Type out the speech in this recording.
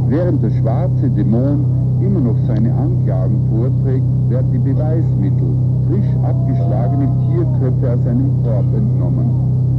Während der schwarze Dämon immer noch seine Anklagen vorträgt, werden die Beweismittel, frisch abgeschlagene Tierköpfe aus einem Korb entnommen.